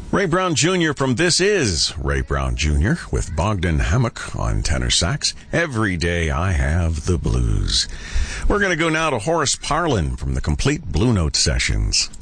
Ray Brown Jr. from This Is Ray Brown Jr. with Bogdan Hammock on tenor sax. Every Day I Have the Blues. We're going to go now to Horace Parlan from the Complete Blue Note Sessions.